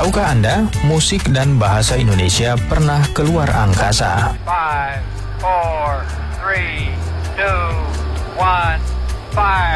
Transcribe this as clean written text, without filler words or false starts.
Tahukah Anda, musik dan bahasa Indonesia pernah keluar angkasa? 5, 4, 3, 2, 1...